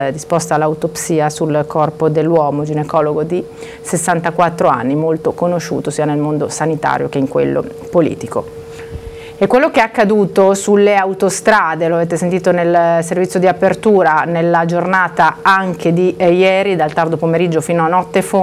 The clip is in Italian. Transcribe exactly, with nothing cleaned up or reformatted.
disposta l'autopsia sul corpo dell'uomo, ginecologo di sessantaquattro anni, molto conosciuto sia nel mondo sanitario che in quello politico. E quello che è accaduto sulle autostrade, lo avete sentito nel servizio di apertura, nella giornata anche di eh, ieri, dal tardo pomeriggio fino a notte fonda,